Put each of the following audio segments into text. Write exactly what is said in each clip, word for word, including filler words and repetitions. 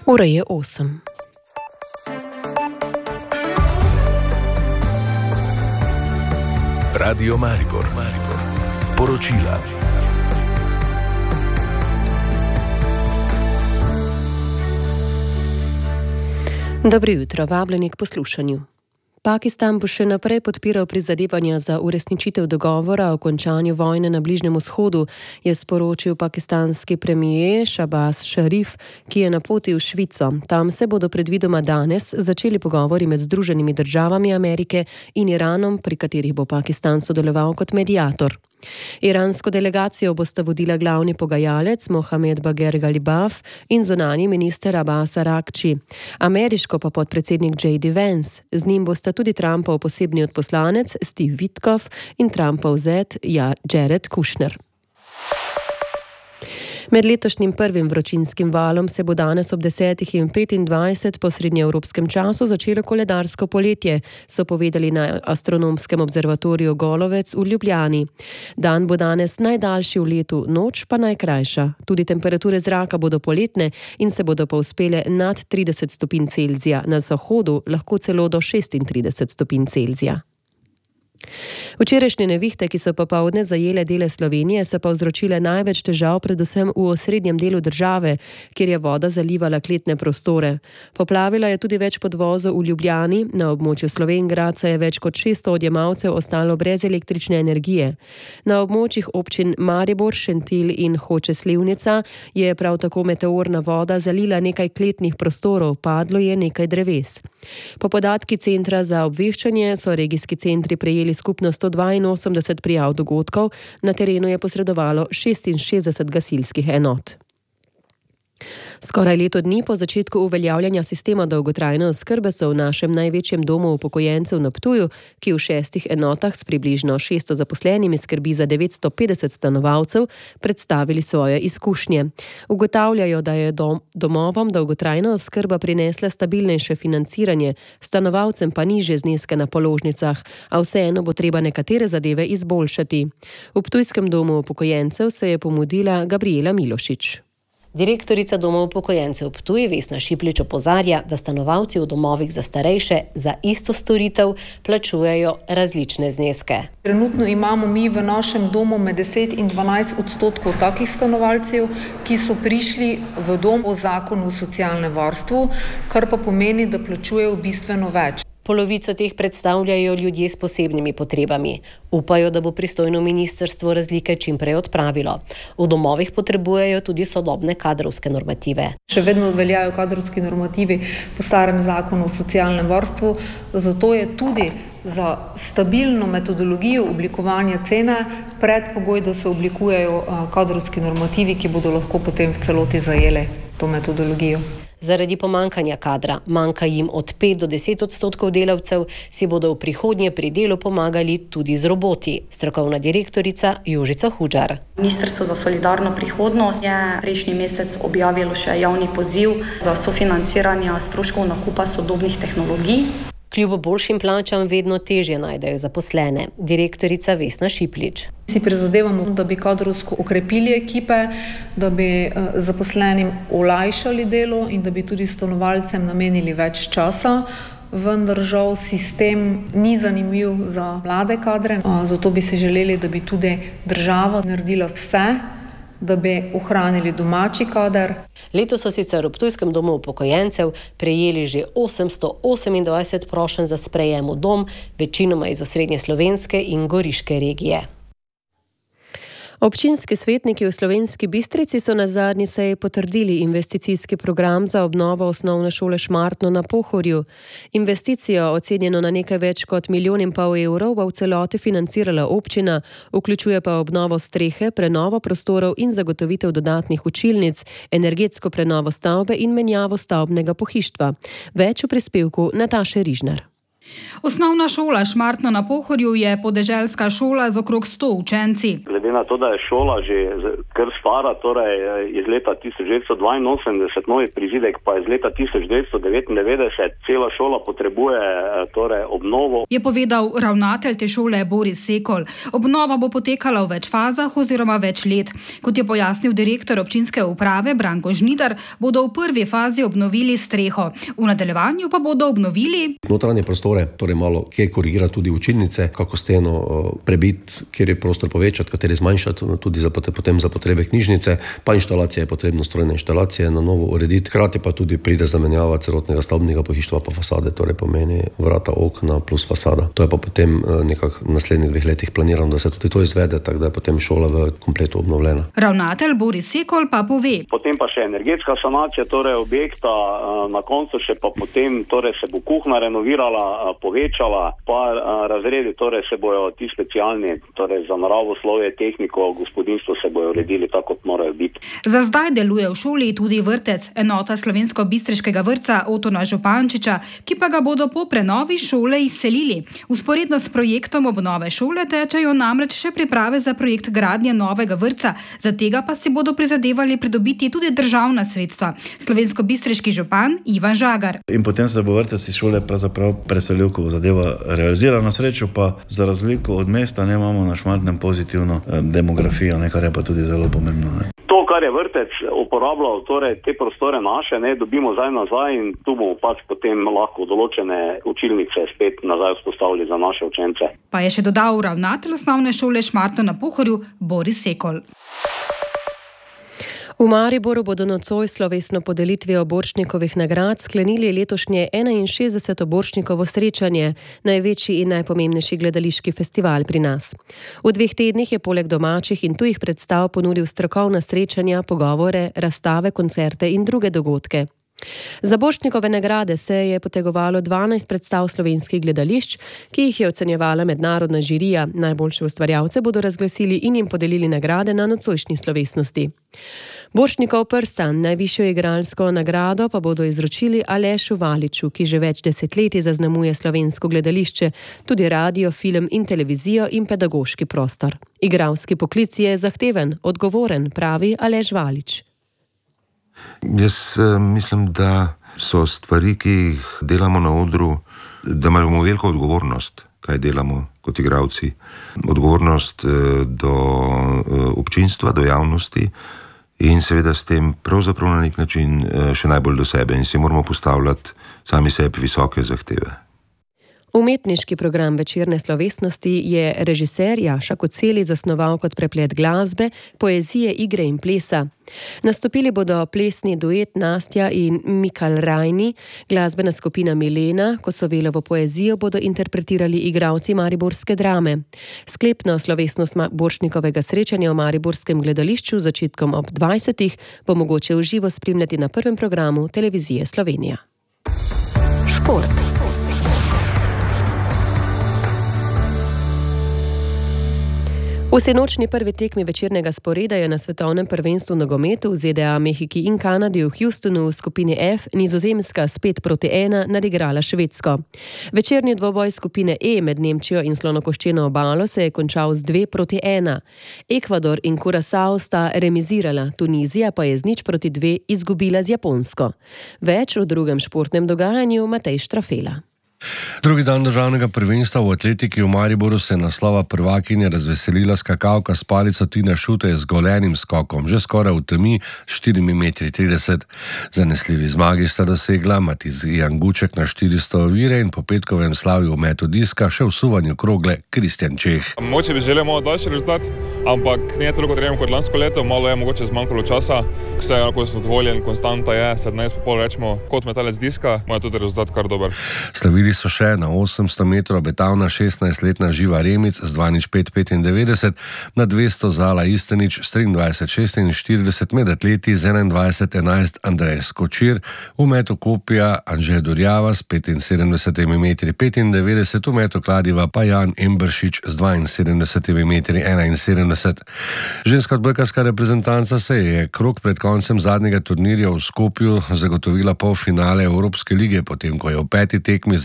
Ura je osem. Radio Maribor, Maribor. Poročila. Dobro jutro, vabljeni k poslušanju. Pakistan bo še naprej podpiral prizadevanja za uresničitev dogovora o končanju vojne na Bližnjem vzhodu, je sporočil pakistanski premier Shahbaz Sharif, ki je na poti v Švico. Tam se bodo predvidoma danes začeli pogovori med Združenimi državami Amerike in Iranom, pri katerih bo Pakistan sodeloval kot mediator. Iransko delegacijo bosta vodila glavni pogajalec Mohamed Bagher Ghalibaf in zunanji minister Abbas Araghchi, ameriško pa podpredsednik J D Vance. Z njim bosta tudi Trumpov posebni odposlanec Steve Witkoff in Trumpov zet Jared Kushner. Med letošnjim prvim vročinskim valom se bo danes ob desetih in petindvajset po srednjeevropskem času začelo koledarsko poletje, so povedali na astronomskem observatoriju Golovec v Ljubljani. Dan bo danes najdaljši v letu, noč pa najkrajša. Tudi temperature zraka bodo poletne in se bodo povzpele nad trideset stopinj Celzija, na zahodu lahko celo do šestintrideset stopinj Celzija. Včerajšnje nevihte, ki so popoldne zajele dele Slovenije, so povzročile največ težav predvsem v osrednjem delu države, kjer je voda zalivala kletne prostore. Poplavila je tudi več podvozov v Ljubljani, na območju Slovenj Gradca je več kot šeststo odjemalcev ostalo brez električne energije. Na območjih občin Maribor, Šentilj in Hoče Slivnica je prav tako meteorna voda zalila nekaj kletnih prostorov, padlo je nekaj dreves. Po podatki Centra za obveščanje so regijski centri prejeli skupno sto dvainosemdeset prijav dogodkov, na terenu je posredovalo šestinšestdeset gasilskih enot. Skoraj leto dni po začetku uveljavljanja sistema dolgotrajne oskrbe so v našem največjem domu upokojencev na Ptuju, ki v šestih enotah s približno šeststo zaposlenimi skrbi za devetsto petdeset stanovalcev, predstavili svoje izkušnje. Ugotavljajo, da je dom, domovom dolgotrajna oskrba prinesla stabilnejše financiranje, stanovalcem pa nižje zneske na položnicah, a vseeno bo treba nekatere zadeve izboljšati. V ptujskem domu upokojencev se je pomudila Gabriela Milošič. Direktorica Doma upokojencev Ptuj Vesna Šiplič opozarja, da stanovalci v domovih za starejše za isto storitev plačujejo različne zneske. Trenutno imamo mi v našem domu med deset in dvanajst odstotkov takih stanovalcev, ki so prišli v dom po zakonu o socialnem varstvu, kar pa pomeni, da plačujejo bistveno več. Polovico teh predstavljajo ljudje s posebnimi potrebami. Upajo, da bo pristojno ministrstvo razlike čim prej odpravilo. V domovih potrebujejo tudi sodobne kadrovske normative. Še vedno veljajo kadrovski normativi po starem zakonu o socialnem varstvu, zato je tudi za stabilno metodologijo oblikovanja cene predpogoj, da se oblikujejo kadrovski normativi, ki bodo lahko potem v celoti zajeli to metodologijo. Zaradi pomankanja kadra, manjka jim od pet do deset odstotkov delavcev, si bodo v prihodnje pri delu pomagali tudi z roboti. Strokovna direktorica Jožica Hudžar. Ministrstvo za solidarno prihodnost je prejšnji mesec objavilo še javni poziv za sofinanciranje stroškov nakupa sodobnih tehnologij. Kljub boljšim plačam vedno težje najdejo zaposlene. Direktorica Vesna Šiplič. Si prizadevamo, da bi kadrovsko okrepili ekipe, da bi zaposlenim olajšali delo in da bi tudi stanovalcem namenili več časa, vendar žal sistem ni zanimiv za mlade kadre, zato bi se želeli, da bi tudi država naredila vse, da bi ohranili domači kader. Letos so sicer v Ptujskem domu upokojencev prejeli že osemsto osemindvajset prošenj za sprejem v dom, večinoma iz osrednje slovenske in goriške regije. Občinski svetniki v Slovenski Bistrici so na zadnji seji potrdili investicijski program za obnovo osnovne šole Šmartno na Pohorju. Investicijo, ocenjeno na nekaj več kot milijon in pol evrov, bo v celoti financirala občina, vključuje pa obnovo strehe, prenovo prostorov in zagotovitev dodatnih učilnic, energetsko prenovo stavbe in menjavo stavbnega pohištva. Več v prispevku Nataše Rižnar. Osnovna šola Šmartno na Pohorju je podeželska šola z okrog sto učenci. Glede na to, da je šola že kar stara, torej iz leta tisoč devetsto dvainosemdeset, novi prizidek pa iz leta tisoč devetsto devetindevetdeset, cela šola potrebuje torej obnovo. Je povedal ravnatelj te šole Boris Sekol. Obnova bo potekala v več fazah oziroma več let. Kot je pojasnil direktor občinske uprave Branko Žnidar, bodo v prvi fazi obnovili streho. V nadaljevanju pa bodo obnovili notranje prostore, torej malo kje korigirati tudi učilnice, kako steno prebiti, kjer je prostor povečati, kateri zmanjšati, tudi za, potem za potrebe knjižnice, pa inštalacije je potrebno strojne inštalacije na novo urediti. Hkrati pa tudi pride zamenjava celotnega stavbnega pohištva pa fasade, torej pomeni vrata, okna plus fasada. To je pa potem nekako v naslednjih dveh letih planirano, da se tudi to izvede, tako da je potem šola v kompletu obnovljena. Ravnatelj Boris Sekol pa pove. Potem pa še energetska sanacija, torej objekta, na koncu še pa potem torej se bo kuhna renovirala, povečala, pa razredi, torej se bojo ti specialni, torej za naravoslovje, tehniko, gospodinstvo se bojo uredili tako, kot morajo biti. Za zdaj deluje v šoli tudi vrtec, enota slovensko-bistriškega vrtca Otona Župančiča, ki pa ga bodo po prenovi šole izselili. Vzporedno s projektom obnove šole tečejo namreč še priprave za projekt gradnje novega vrtca, za tega pa si bodo prizadevali pridobiti tudi državna sredstva. Slovensko-bistriški župan Ivan Žagar. In potem se bo vrtec iz šole pravzaprav preselil, ko bo zadeva realizirana. Na srečo pa za razliko od mesta ne imamo na Šmartnem pozitivno demografijo, ne, kar je pa tudi zelo pomembno. Ne. To, kar je vrtec uporabljal, torej te prostore naše, ne, dobimo zdaj nazaj in tu bomo pač potem lahko določene učilnice spet nazaj vzpostavili za naše učence. Pa je še dodal ravnatelj osnovne šole Šmartno na Pohorju Boris Sekol. V Mariboru bodo nocoj slovesno podelitvijo Borštnikovih nagrad sklenili letošnje enainšestdeseto Borštnikovo srečanje, največji in najpomembnejši gledališki festival pri nas. V dveh tednih je poleg domačih in tujih predstav ponudil strokovna srečanja, pogovore, razstave, koncerte in druge dogodke. Za Borštnikove nagrade se je potegovalo dvanajst predstav slovenskih gledališč, ki jih je ocenjevala mednarodna žirija. Najboljše ustvarjalce bodo razglasili in jim podelili nagrade na nocojšnji slovesnosti. Borštnikov prstan, najvišjo igralsko nagrado, pa bodo izročili Alešu Valiču, ki že več desetletij zaznamuje slovensko gledališče, tudi radio, film in televizijo in pedagoški prostor. Igralski poklic je zahteven, odgovoren, pravi Aleš Valič. Jaz mislim, da so stvari, ki jih delamo na odru, da imamo veliko odgovornost, kaj delamo kot igralci. Odgovornost do občinstva, do javnosti in seveda s tem pravzaprav na nek način še najbolj do sebe in si moramo postavljati sami sebi visoke zahteve. Umetniški program večerne slovesnosti je režiser Jaša Koceli zasnoval kot preplet glasbe, poezije, igre in plesa. Nastopili bodo plesni duet Nastja in Mikal Rajni, glasbena skupina Milena, Kosovelovo poezijo bodo interpretirali igralci mariborske drame. Sklepno slovesnost Borštnikovega srečanja v mariborskem gledališču z začetkom ob dvajsetih bo mogoče v živo spremljati na prvem programu Televizije Slovenija. Šport. V sinočni prvi tekmi večernega sporeda je na svetovnem prvenstvu v nogometu v Z D A, Mehiki in Kanadi v Houstonu v skupini F Nizozemska s pet proti ena nadigrala Švedsko. Večerni dvoboj skupine E med Nemčijo in Slonokoščeno obalo se je končal z dve proti ena. Ekvador in Kurasao sta remizirala, Tunizija pa je z nič proti dve izgubila z Japonsko. Več v drugem športnem dogajanju Matej Štrafela. Drugi dan državnega prvenstva v atletiki v Mariboru se je naslova prvakinje razveselila skakalka s palico Tina Šutej z golenim skokom, že skoraj v temi štiri metre trideset. Zanesljivi zmagi sta dosegla Matiz Janguček na štiristo ovire in po petkovem slavju v metu diska še v suvanju krogle Kristjan Čeh. Mogoče bi želel malo daljši rezultat, ampak ne toliko trening kot lansko leto, malo je mogoče zmanjkalo časa. Vse je lahko zadovoljen, konstanta je sedemnajst pa pol rečemo kot metalec diska, ima tudi rezultat kar dober. Slavili so še na osemsto metrov obetavna šestnajstletna Živa Remic z dva nič pet petindevetdeset, na dvesto Zala Istenič s triindvajset šestinštirideset, med atleti z enaindvajset enajst Andrej Skočir, v metu kopija Anže Durjava s petinsedemdeset metrov petindevetdeset, v metu kladiva pa Jan Emberšič z dvainsedemdeset metrov enainsedemdeset. Ženska odbojkarska reprezentanca se je krog pred koncem zadnjega turnirja v Skopju zagotovila polfinale Evropske lige, potem ko je v peti tekmi za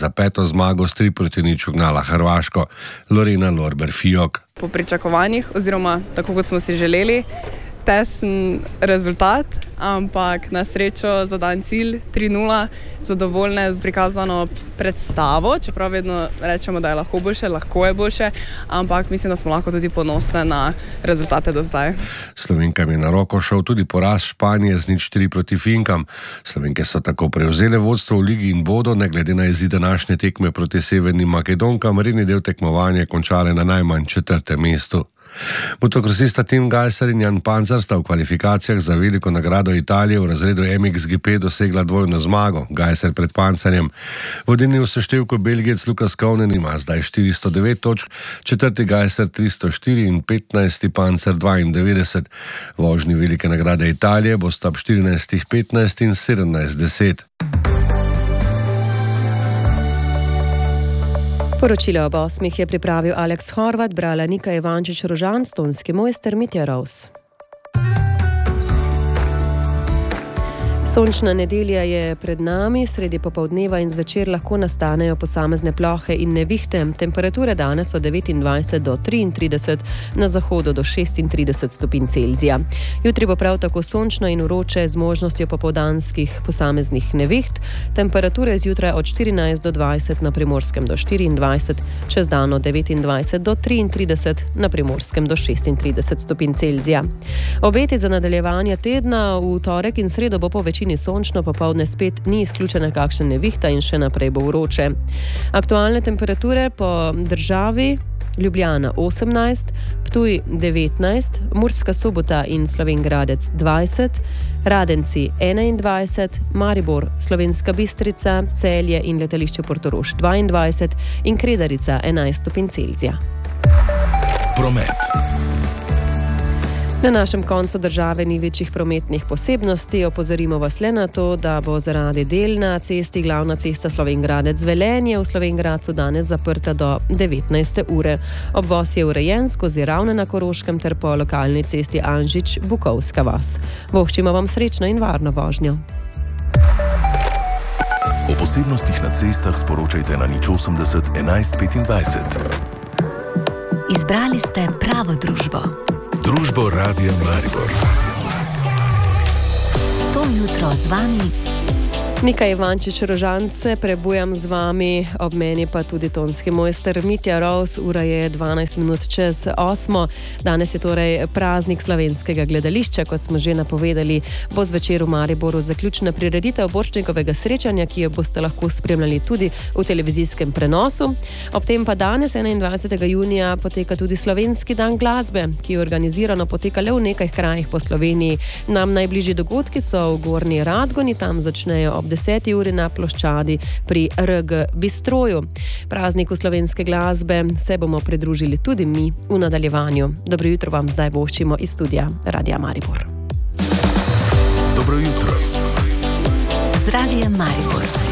za peto zmago s tri proti nič ugnala Hrvaško. Lorena Lorber-Fijok. Po pričakovanjih, oziroma tako kot smo si želeli, tesen rezultat, ampak na srečo za dan cilj tri nula, zadovoljne z prikazano predstavo, čeprav vedno rečemo, da je lahko boljše, lahko je boljše, ampak mislim, da smo lahko tudi ponosne na rezultate do zdaj. Slovenkam je na roko šel tudi poraz Španije z nič štiri proti Finkam. Slovenke so tako prevzele vodstvo v ligi in bodo, ne glede na izid današnje tekme proti Severnim Makedonkam, redni del tekmovanja končale na najmanj četrtem mestu. Motokrosista Tim Gajser in Jan Panzer sta v kvalifikacijah za veliko nagrado Italije v razredu M X G P dosegla dvojno zmago, Gajser pred Pancerjem. Vodilni v seštevku Belgijec Lukas Kounen ima zdaj štiristo devet točk, četrti Gajser tristo štiri in petnajsti Pancer dvaindevetdeset. Vožnji velike nagrade Italije bosta ob štirinajst petnajst in sedemnajst deset. Poročilo ob osmih je pripravil Aleks Horvat, brala Nika Ivančič-Rožan, stonski mojster Mitja Raus. Sončna nedelja je pred nami, sredi popoldneva in zvečer lahko nastanejo posamezne plohe in nevihte. Temperature danes od devetindvajset do triintrideset, na zahodu do šestintrideset stopinj Celzija. Jutri bo prav tako sončno in vroče z možnostjo popoldanskih posameznih neviht. Temperature zjutraj od štirinajst do dvajset, na Primorskem do štiriindvajset, čez dan od devetindvajset do triintrideset, na Primorskem do šestintrideset stopinj Celzija. Obeti za nadaljevanje tedna v torek in sredo bo po večini sončno, popoldne spet ni izključena kakšna nevihta in še naprej bo vroče. Aktualne temperature po državi: Ljubljana osemnajst, Ptuj devetnajst, Murska Sobota in Slovenj Gradec dvajset, Radenci enaindvajset, Maribor, Slovenska Bistrica, Celje in letališče Portorož dvaindvajset in Kredarica enajst stopinj Celzija. Promet. Na našem koncu države ni večjih prometnih posebnosti. Opozorimo vas le na to, da bo zaradi del na cesti glavna cesta Slovenj Gradec-Velenje v Slovenj Gradcu danes zaprta do devetnajste ure. Obvoz je urejen skozi Ravne na Koroškem ter po lokalni cesti Anžič-Bukovska vas. Vohčimo vam srečno in varno vožnjo. O posebnostih na cestah sporočajte na nič osemdeset enajst petindvajset. Izbrali ste pravo družbo. Družbo Radia Maribor. To jutro z vami Nika Ivančič-Rožan, se prebujam z vami, ob meni pa tudi tonski mojster Mitja Raus. Ura je dvanajst minut čez osmo. Danes je torej praznik slovenskega gledališča, kot smo že napovedali. Bo zvečer v Mariboru zaključna prireditev Borštnikovega srečanja, ki jo boste lahko spremljali tudi v televizijskem prenosu. Ob tem pa danes, enaindvajsetega junija, poteka tudi Slovenski dan glasbe, ki je organizirano poteka le v nekaj krajih po Sloveniji. Nam najbližji dogodki so v Gornji Radgoni, tam začnejo ob deseti uri na ploščadi pri R G Bistroju. Prazniku slovenske glasbe se bomo pridružili tudi mi v nadaljevanju. Dobro jutro vam zdaj voščimo iz studia Radia Maribor. Dobro jutro. Z Radijem Maribor.